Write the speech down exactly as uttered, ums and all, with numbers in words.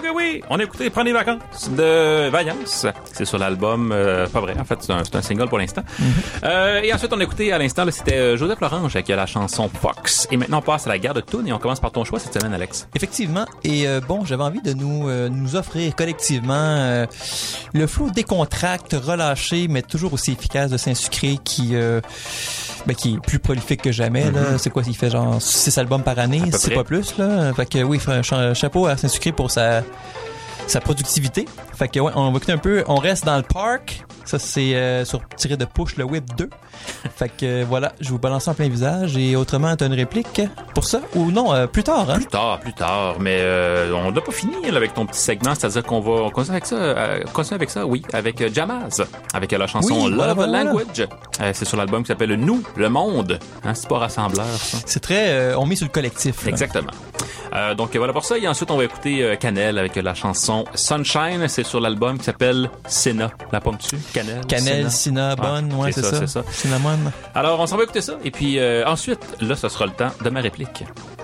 que oui! On a écouté Prendre des vacances de Vaillance. C'est sur l'album, euh, pas vrai, en fait, c'est un, c'est un single pour l'instant. Mm-hmm. Euh, et ensuite, on a écouté à l'instant, là, c'était Joseph Lorange avec la chanson Fox. Et maintenant, on passe à la guerre de Toon et on commence par ton choix cette semaine, Alex. Effectivement. Et euh, bon, j'avais envie de nous, euh, nous offrir collectivement euh, le flow décontracte, relâché, mais toujours aussi efficace de Saint-Sucré qui... Euh, Ben, qui est plus prolifique que jamais, mm-hmm. là. C'est quoi, il fait genre six albums par année, c'est pas plus, là. Fait que oui, un chapeau à Saint-Sucré pour sa, sa productivité. Fait que ouais, on va écouter un peu, on reste dans le parc. Ça, c'est euh, sur tiré de Push le Whip deux. Fait que euh, voilà, je vous balance en plein visage. Et autrement, t'as une réplique pour ça? Ou non, euh, plus tard, hein? Plus tard, plus tard. Mais euh, on n'a pas fini là, avec ton petit segment. C'est-à-dire qu'on va on continue avec ça, euh, continue avec ça, oui, avec euh, Jamaz. Avec euh, la chanson oui, Love voilà, Language. Voilà. Euh, c'est sur l'album qui s'appelle Nous, le monde. Hein, c'est pas rassembleur, ça. C'est très... Euh, on met sur le collectif. Là. Exactement. Euh, donc voilà pour ça. Et ensuite, on va écouter euh, Cannelle avec euh, la chanson Sunshine. C'est sur l'album qui s'appelle Senna. La pomme-tu? Cannelle. Cannelle, Cinnabon, ouais, c'est, c'est ça. C'est ça. Cinnamon. Alors, on s'en va écouter ça. Et puis euh, ensuite, là, ce sera le temps de ma réplique.